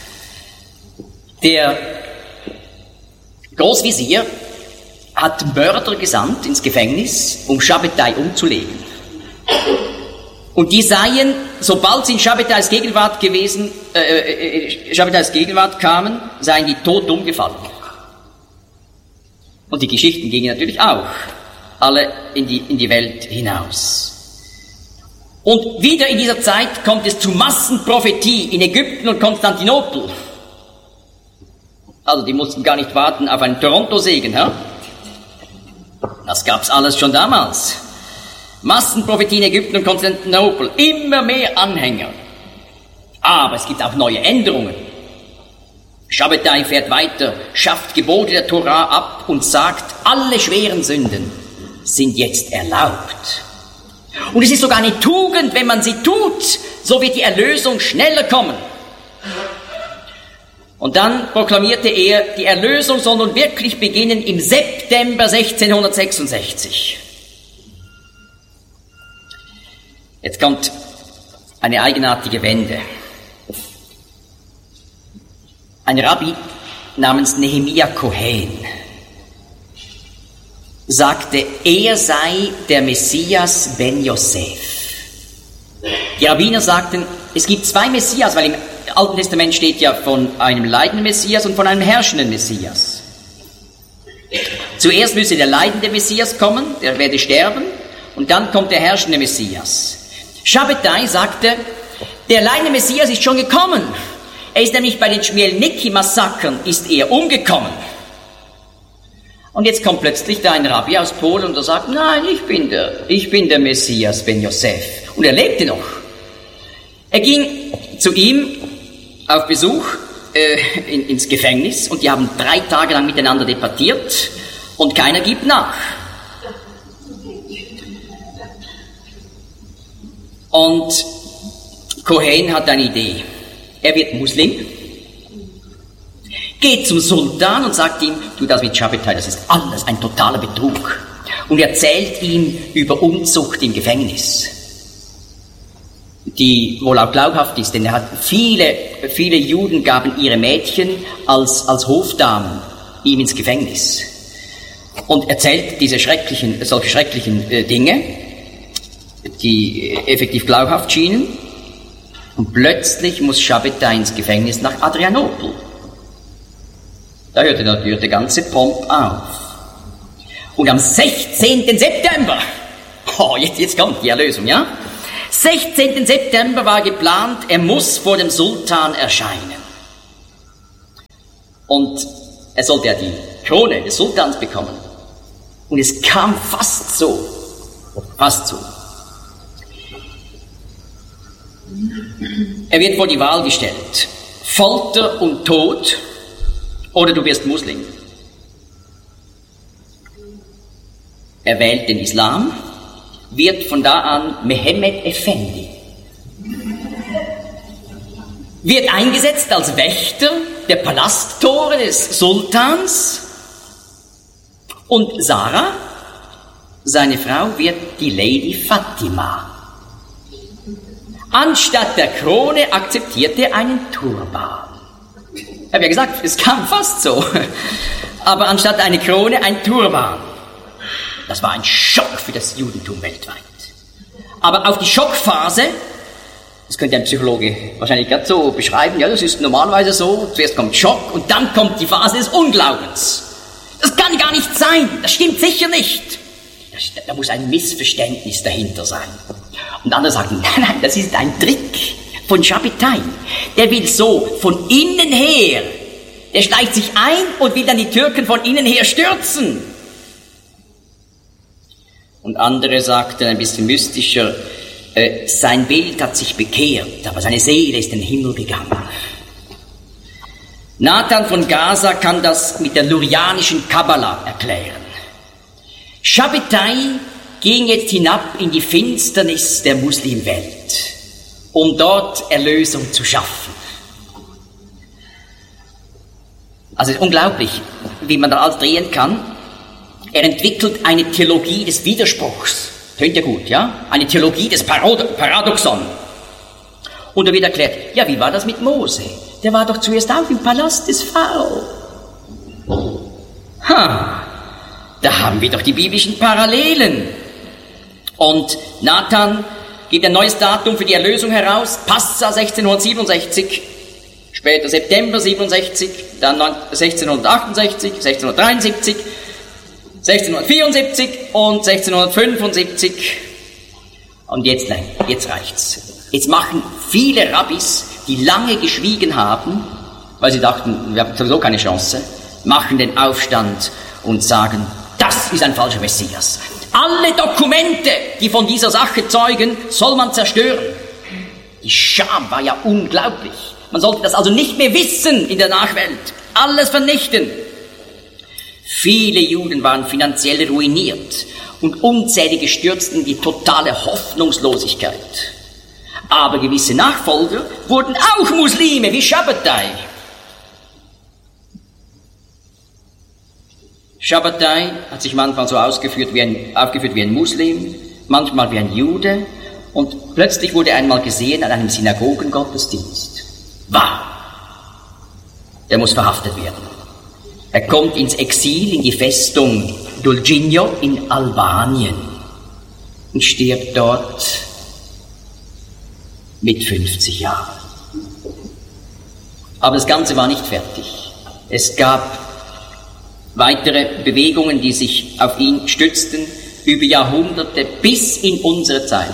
Der Großvezier hat Mörder gesandt ins Gefängnis, um Schabbatai umzulegen. Und die seien, sobald sie in Schabbatais Gegenwart gewesen, äh, äh, Schabbatais Gegenwart kamen, seien die tot umgefallen. Und die Geschichten gingen natürlich auch alle in die, in die Welt hinaus. Und wieder in dieser Zeit kommt es zu Massenprophetie in Ägypten und Konstantinopel. Also die mussten gar nicht warten auf einen Toronto-Segen, ja? Das gab's alles schon damals. Massenprophetie in Ägypten und Konstantinopel, immer mehr Anhänger. Aber es gibt auch neue Änderungen. Schabbatai fährt weiter, schafft Gebote der Tora ab und sagt, alle schweren Sünden sind jetzt erlaubt. Und es ist sogar eine Tugend, wenn man sie tut, so wird die Erlösung schneller kommen. Und dann proklamierte er, die Erlösung soll nun wirklich beginnen im September sechzehnhundertsechsundsechzig. Jetzt kommt eine eigenartige Wende. Ein Rabbi namens Nehemia Kohen sagte, er sei der Messias Ben Yosef. Die Rabbiner sagten, es gibt zwei Messias, weil im Alten Testament steht ja von einem leidenden Messias und von einem herrschenden Messias. Zuerst müsse der leidende Messias kommen, der werde sterben, und dann kommt der herrschende Messias. Schabbatai sagte, der leidende Messias ist schon gekommen. Er ist nämlich bei den Chmielnicki-Massakern ist er umgekommen. Und jetzt kommt plötzlich da ein Rabbi aus Polen und er sagt, nein, ich bin der, ich bin der Messias Ben Yosef. Und er lebte noch. Er ging zu ihm auf Besuch äh, in, ins Gefängnis und die haben drei Tage lang miteinander debattiert und keiner gibt nach. Und Kohen hat eine Idee. Er wird Muslim, geht zum Sultan und sagt ihm, du, das mit Schabbatai, das ist alles ein totaler Betrug. Und erzählt ihm über Unzucht im Gefängnis, die wohl auch glaubhaft ist, denn er hat viele, viele Juden gaben ihre Mädchen als, als Hofdamen ihm ins Gefängnis. Und erzählt diese schrecklichen, solche schrecklichen äh, Dinge, die effektiv glaubhaft schienen. Und plötzlich muss Schabbatai ins Gefängnis nach Adrianopel. Da hörte natürlich der ganze Pomp auf. Und am sechzehnten September, oh, jetzt, jetzt kommt die Erlösung, ja? sechzehnten September war geplant, er muss vor dem Sultan erscheinen. Und er sollte ja die Krone des Sultans bekommen. Und es kam fast so, fast so. Er wird vor die Wahl gestellt. Folter und Tod oder du wirst Muslim. Er wählt den Islam, wird von da an Mehmed Effendi. Wird eingesetzt als Wächter der Palasttore des Sultans. Und Sarah, seine Frau, wird die Lady Fatima. Anstatt der Krone akzeptierte er einen Turban. Ich habe ja gesagt, es kam fast so. Aber anstatt eine Krone ein Turban. Das war ein Schock für das Judentum weltweit. Aber auf die Schockphase, das könnte ein Psychologe wahrscheinlich gerade so beschreiben, ja, das ist normalerweise so, zuerst kommt Schock und dann kommt die Phase des Unglaubens. Das kann gar nicht sein, das stimmt sicher nicht. Da muss ein Missverständnis dahinter sein. Und andere sagen, nein, nein, das ist ein Trick von Schabbatai. Der will so von innen her, der schleicht sich ein und will dann die Türken von innen her stürzen. Und andere sagten ein bisschen mystischer, äh, sein Bild hat sich bekehrt, aber seine Seele ist in den Himmel gegangen. Nathan von Gaza kann das mit der lurianischen Kabbala erklären. Schabbatai ging jetzt hinab in die Finsternis der Muslimwelt, um dort Erlösung zu schaffen. Also es ist unglaublich, wie man da alles drehen kann. Er entwickelt eine Theologie des Widerspruchs. Tönt ja gut, ja? Eine Theologie des Parod- Paradoxon. Und er wird erklärt, ja, wie war das mit Mose? Der war doch zuerst auch im Palast des Pharao. Ha, da haben wir doch die biblischen Parallelen. Und Nathan gibt ein neues Datum für die Erlösung heraus, Passa sechzehnhundertsiebenundsechzig, später September siebenundsechzig, dann sechzehnhundertachtundsechzig, sechzehnhundertdreiundsiebzig, sechzehnhundertvierundsiebzig und sechzehnhundertfünfundsiebzig. Und jetzt, nein, jetzt reicht's. Jetzt machen viele Rabbis, die lange geschwiegen haben, weil sie dachten, wir haben sowieso keine Chance, machen den Aufstand und sagen, das ist ein falscher Messias. Alle Dokumente, die von dieser Sache zeugen, soll man zerstören. Die Scham war ja unglaublich. Man sollte das also nicht mehr wissen in der Nachwelt. Alles vernichten. Viele Juden waren finanziell ruiniert und unzählige stürzten in die totale Hoffnungslosigkeit. Aber gewisse Nachfolger wurden auch Muslime wie Schabbatai. Schabbatai hat sich manchmal so ausgeführt wie ein, aufgeführt wie ein Muslim, manchmal wie ein Jude und plötzlich wurde er einmal gesehen an einem Synagogengottesdienst. Wow! Der muss verhaftet werden. Er kommt ins Exil in die Festung Dulcinio in Albanien und stirbt dort mit fünfzig Jahren. Aber das Ganze war nicht fertig. Es gab weitere Bewegungen, die sich auf ihn stützten, über Jahrhunderte bis in unsere Zeit.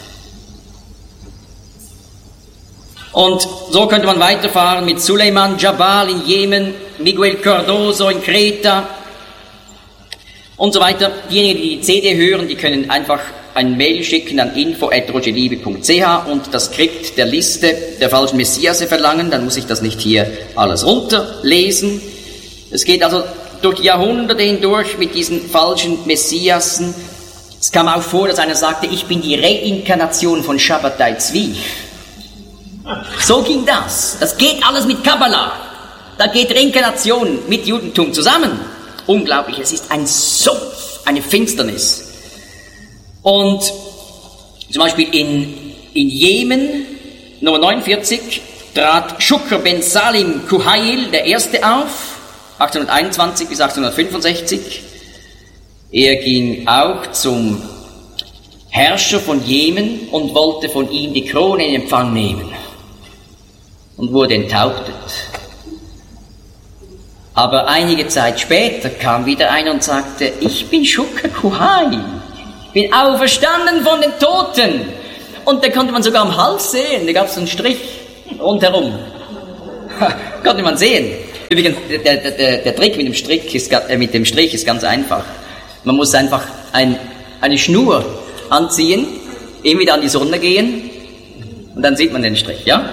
Und so könnte man weiterfahren mit Suleiman Jabal in Jemen, Miguel Cardoso in Kreta und so weiter. Diejenigen, die die C D hören, die können einfach ein Mail schicken an info at rogerliebe punkt c h und das Skript der Liste der falschen Messiase verlangen. Dann muss ich das nicht hier alles runterlesen. Es geht also durch die Jahrhunderte hindurch mit diesen falschen Messiasen. Es kam auch vor, dass einer sagte, ich bin die Reinkarnation von Schabbatai Zvi. So ging das. Das geht alles mit Kabbalah. Da geht Reinkarnation mit Judentum zusammen. Unglaublich, es ist ein Sumpf, eine Finsternis. Und zum Beispiel in, in Jemen, Nummer neunundvierzig, trat Shukr ben Salim Kuhail, der Erste, auf, achtzehnhunderteinundzwanzig bis achtzehnhundertfünfundsechzig. Er ging auch zum Herrscher von Jemen und wollte von ihm die Krone in Empfang nehmen und wurde enthauptet. Aber einige Zeit später kam wieder einer und sagte, ich bin Shukra-Kuhail, bin auferstanden von den Toten. Und da konnte man sogar am Hals sehen, da gab es einen Strich rundherum. Konnte man sehen. Übrigens, der, der, der Trick mit dem, Strich ist, äh, mit dem Strich ist ganz einfach. Man muss einfach ein, eine Schnur anziehen, eben wieder an die Sonne gehen und dann sieht man den Strich, ja?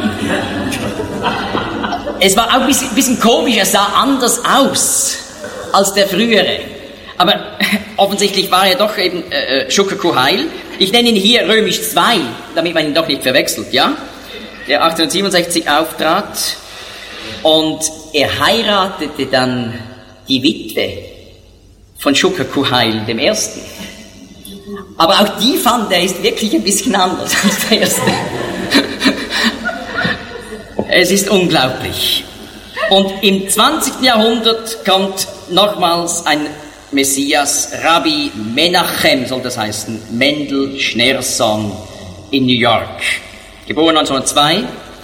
Es war auch ein bisschen, bisschen komisch, er sah anders aus als der frühere. Aber offensichtlich war er doch eben äh, Shukra-Kuhail. Ich nenne ihn hier römisch zwei, damit man ihn doch nicht verwechselt, ja? Der achtzehnhundertsiebenundsechzig auftrat und er heiratete dann die Witwe von Shukra-Kuhail dem Ersten. Aber auch die fand er ist wirklich ein bisschen anders als der Erste. Es ist unglaublich. Und im zwanzigsten Jahrhundert kommt nochmals ein Messias, Rabbi Menachem soll das heißen, Mendel Schneerson in New York. Geboren neunzehnhundertzwei.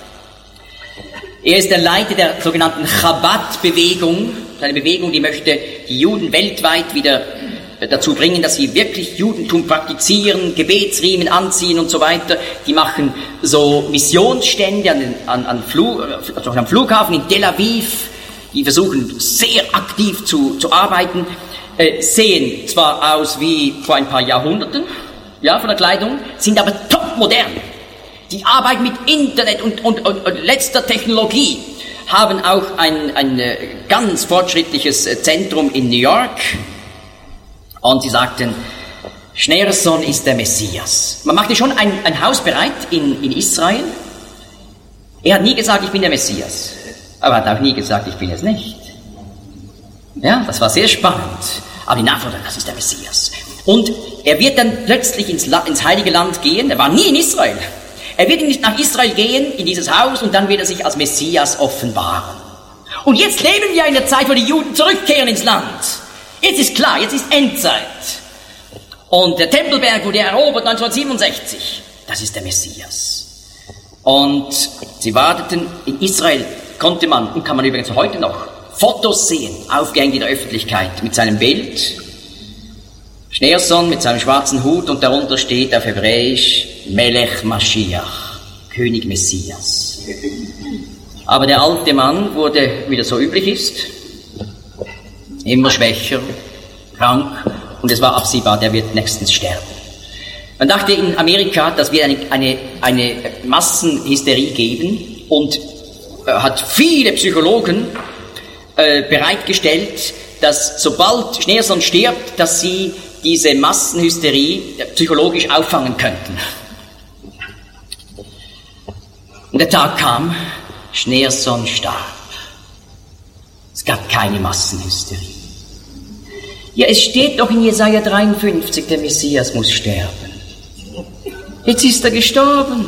Er ist der Leiter der sogenannten Chabad-Bewegung, eine Bewegung, die möchte die Juden weltweit wieder dazu bringen, dass sie wirklich Judentum praktizieren, Gebetsriemen anziehen und so weiter. Die machen so Missionsstände an den, an, an Flug, also am Flughafen in Tel Aviv. Die versuchen sehr aktiv zu, zu arbeiten, äh, sehen zwar aus wie vor ein paar Jahrhunderten, ja, von der Kleidung, sind aber topmodern. Die arbeiten mit Internet und, und, und, und letzter Technologie, haben auch ein, ein ganz fortschrittliches Zentrum in New York. Und sie sagten, Schneerson ist der Messias. Man machte schon ein, ein Haus bereit in, in Israel. Er hat nie gesagt, ich bin der Messias. Aber er hat auch nie gesagt, ich bin es nicht. Ja, das war sehr spannend. Aber die Nachfolger, das ist der Messias. Und er wird dann plötzlich ins, La- ins Heilige Land gehen. Er war nie in Israel. Er wird nach Israel gehen, in dieses Haus, und dann wird er sich als Messias offenbaren. Und jetzt leben wir in der Zeit, wo die Juden zurückkehren ins Land. Jetzt ist klar, jetzt ist Endzeit. Und der Tempelberg wurde erobert neunzehnhundertsiebenundsechzig. Das ist der Messias. Und sie warteten, in Israel konnte man, und kann man übrigens heute noch, Fotos sehen, aufgehängt in der Öffentlichkeit, mit seinem Bild. Schneerson mit seinem schwarzen Hut, und darunter steht auf Hebräisch Melech Mashiach, König Messias. Aber der alte Mann wurde, wie das so üblich ist, immer schwächer, krank, und es war absehbar, der wird nächstens sterben. Man dachte in Amerika, dass wir eine, eine, eine Massenhysterie geben, und äh, hat viele Psychologen äh, bereitgestellt, dass sobald Schneerson stirbt, dass sie diese Massenhysterie äh, psychologisch auffangen könnten. Und der Tag kam, Schneerson starb. Es gab keine Massenhysterie. Ja, es steht doch in Jesaja dreiundfünfzig, der Messias muss sterben. Jetzt ist er gestorben.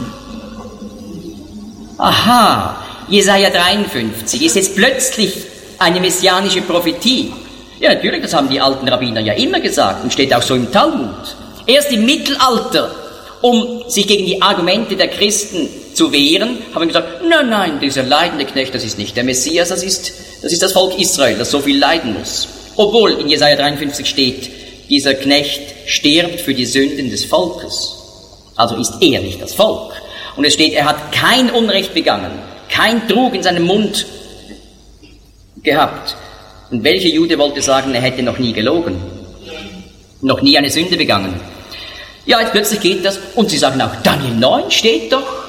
Aha, Jesaja dreiundfünfzig ist jetzt plötzlich eine messianische Prophetie. Ja, natürlich, das haben die alten Rabbiner ja immer gesagt und steht auch so im Talmud. Erst im Mittelalter, um sich gegen die Argumente der Christen zu wehren, haben wir gesagt, nein, nein, dieser leidende Knecht, das ist nicht der Messias, das ist, das ist das Volk Israel, das so viel leiden muss. Obwohl in Jesaja dreiundfünfzig steht, dieser Knecht stirbt für die Sünden des Volkes. Also ist er nicht das Volk. Und es steht, er hat kein Unrecht begangen, kein Trug in seinem Mund gehabt. Und welcher Jude wollte sagen, er hätte noch nie gelogen, noch nie eine Sünde begangen? Ja, jetzt plötzlich geht das, und sie sagen auch, Daniel neun steht doch,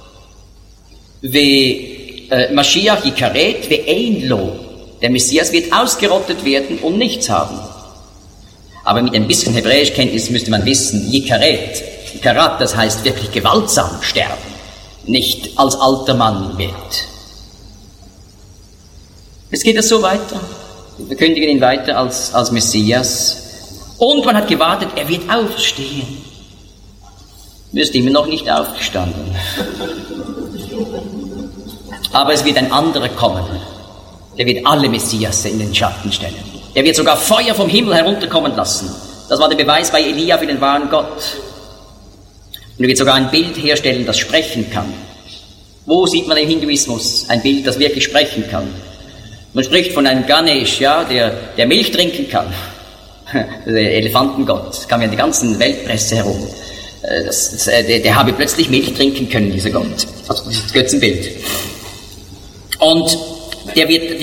wie äh, Mashiach yikaret, wie ein Lo. Der Messias wird ausgerottet werden und nichts haben. Aber mit ein bisschen Hebräischkenntnis müsste man wissen, yikaret, yikarat, das heißt wirklich gewaltsam sterben, nicht als alter Mann wird. Jetzt geht es so weiter. Wir verkündigen ihn weiter als, als Messias. Und man hat gewartet, er wird auferstehen. Er ist immer noch nicht aufgestanden. Aber es wird ein anderer kommen. Der wird alle Messias in den Schatten stellen. Der wird sogar Feuer vom Himmel herunterkommen lassen. Das war der Beweis bei Elia für den wahren Gott. Und er wird sogar ein Bild herstellen, das sprechen kann. Wo sieht man im Hinduismus ein Bild, das wirklich sprechen kann? Man spricht von einem Ganesh, ja, der, der Milch trinken kann. Der Elefantengott, kam ja in die ganzen Weltpresse herum. Das, das, der, der habe plötzlich Milch trinken können, dieser Gott. Also dieses Götzenbild. Und der wird